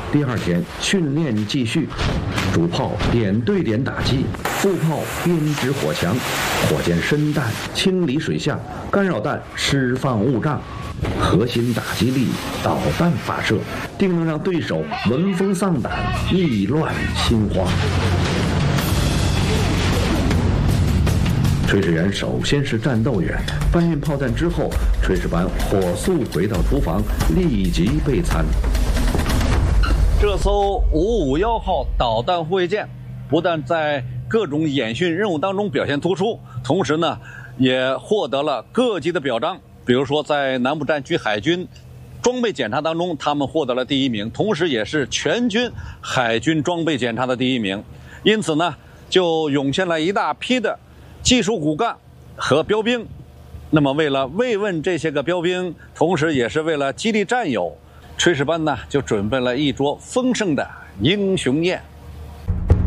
第二天训练继续，主炮点对点打击，副炮编织火墙，火箭伸弹清理水下，干扰弹释放雾障，核心打击力导弹发射，定能让对手闻风丧胆，意乱心慌。炊事员首先是战斗员，搬运炮弹之后，炊事班火速回到厨房，立即备餐。 这艘551号导弹护卫舰不但在各种演训任务当中表现突出，同时呢，也获得了各级的表彰。比如说，在南部战区海军装备检查当中，他们获得了第1名，同时也是全军海军装备检查的第1名。因此呢，就涌现了一大批的技术骨干和标兵。那么为了慰问这些个标兵，同时也是为了激励战友，炊事班呢就准备了一桌丰盛的英雄宴。